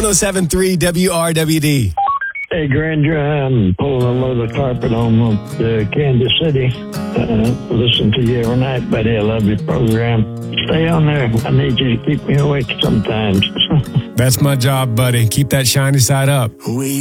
107.3 WRWD. Hey, Granger, I'm pulling a load of carpet home to Kansas City. Listen to you every night, buddy. I love your program. Stay on there. I need you to keep me awake sometimes. That's my job, buddy. Keep that shiny side up.